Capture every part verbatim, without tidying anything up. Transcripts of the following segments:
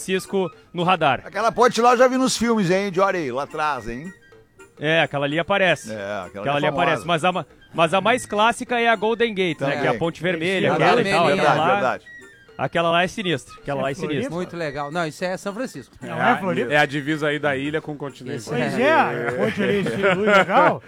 Francisco no radar. Aquela ponte lá eu já vi nos filmes, hein, Jory? Lá atrás, hein? É, aquela ali aparece. É, aquela, aquela ali aparece. Mas a, mas a mais clássica é a Golden Gate, né? Também. Que é a ponte vermelha. É Aquela verdade, e tal. verdade, Aquela lá, verdade. aquela lá é sinistra. Aquela lá é sinistra. Muito legal. Não, isso é São Francisco. Não é, Floripa? É a divisa aí da ilha com o continente. Isso Pois é. é, a ponte ali, estilo legal.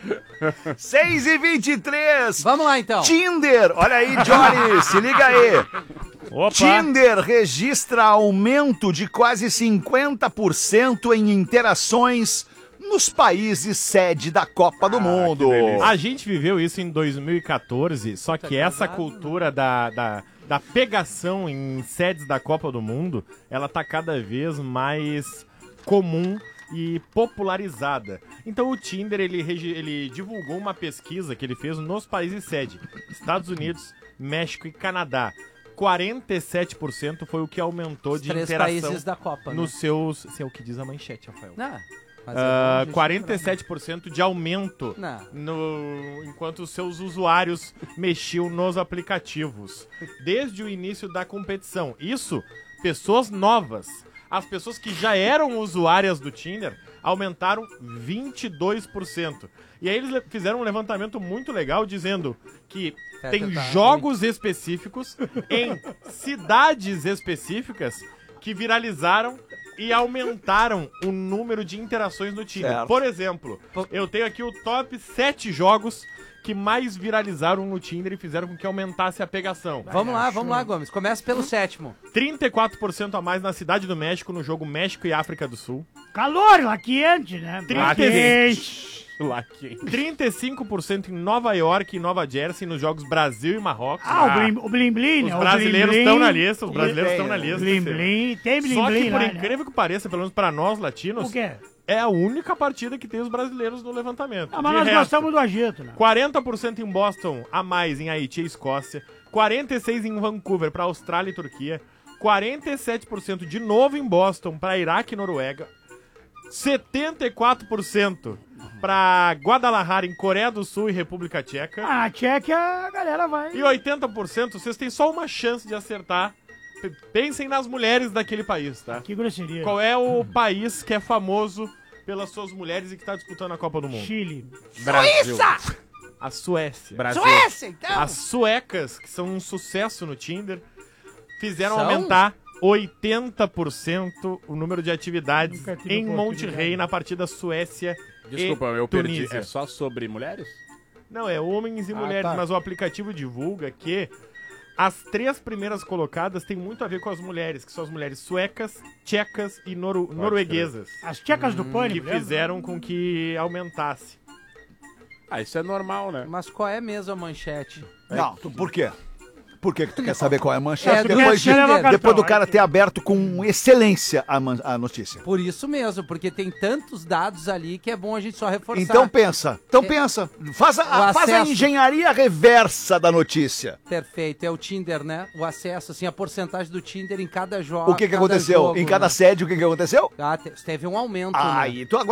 seis e vinte e três. Vamos lá, então. Tinder. Olha aí, Jory. Se liga aí. Opa. Tinder registra aumento de quase cinquenta por cento em interações nos países sede da Copa do Mundo. A gente viveu isso em dois mil e quatorze, só que essa cultura da, da, da pegação em sedes da Copa do Mundo, ela tá cada vez mais comum e popularizada. Então o Tinder, ele, regi- ele divulgou uma pesquisa que ele fez nos países sede, Estados Unidos, México e Canadá. quarenta e sete por cento foi o que aumentou Os de três interação países da Copa, nos né? seus... Isso é o que diz a manchete, Rafael. Não, mas Uh, é bom a gente quarenta e sete por cento de aumento Não. no, enquanto os seus usuários mexiam nos aplicativos. Desde o início da competição. Isso, pessoas novas. As pessoas que já eram usuárias do Tinder aumentaram vinte e dois por cento. E aí eles le- fizeram um levantamento muito legal dizendo que Quer tem tentar jogos específicos em cidades específicas que viralizaram e aumentaram o número de interações no Tinder. Certo. Por exemplo, eu tenho aqui o top sete jogos que mais viralizaram no Tinder e fizeram com que aumentasse a pegação. Vamos lá, vamos lá, Gomes. Começa pelo sétimo. trinta e quatro por cento a mais na Cidade do México, no jogo México e África do Sul. Calor, lá quente, né? Lá quente. Lá quente. trinta e cinco por cento em Nova York e Nova Jersey, nos jogos Brasil e Marrocos. Ah, o Blim o Blim, Blim Os né? O brasileiros Blim, estão Blim. na lista, os brasileiros estão na lista. Blim Blim, tem Blim Só que, Blim por lá, incrível que pareça, pelo menos pra nós latinos, O quê? é a única partida que tem os brasileiros no levantamento. Ah, mas De nós resto, gostamos do agito, né? quarenta por cento em Boston, a mais em Haiti e Escócia, quarenta e seis por cento em Vancouver para Austrália e Turquia, quarenta e sete por cento de novo em Boston para Iraque e Noruega, setenta e quatro por cento para Guadalajara em Coreia do Sul e República Tcheca, Ah, a Tchequia, a galera vai. e oitenta por cento vocês têm só uma chance de acertar. P- Pensem nas mulheres daquele país, tá? Que grosseria. Qual é o país que é famoso pelas suas mulheres e que tá disputando a Copa do Mundo? Chile. Brasil. A Suécia. Brasil. Suécia, então! As suecas, que são um sucesso no Tinder, fizeram São? aumentar oitenta por cento o número de atividades Nunca tive em oportunidade. Monterrey na partida Suécia Desculpa, e eu perdi. Tunísia. É só sobre mulheres? Não, é homens e Ah, mulheres, tá. mas o aplicativo divulga que as três primeiras colocadas têm muito a ver com as mulheres, que são as mulheres suecas, tchecas e noru- norueguesas, As tchecas do que pânico, lembra? fizeram com que aumentasse. Ah, isso é normal, né? Mas qual é mesmo a manchete? Não, tu- por quê? Por que que tu quer saber qual é a manchete? É, do depois, de- Tinder. depois do cara ter aberto com excelência a, man- a notícia. Por isso mesmo, porque tem tantos dados ali que é bom a gente só reforçar. Então pensa, então É. pensa. Faz a, O faz a acesso. engenharia reversa da notícia. Perfeito, é o Tinder, né? O acesso, assim, a porcentagem do Tinder em cada jogo. O que que aconteceu? Em cada sede, o que que aconteceu? Ah, te- teve um aumento, né? Aí, tu agora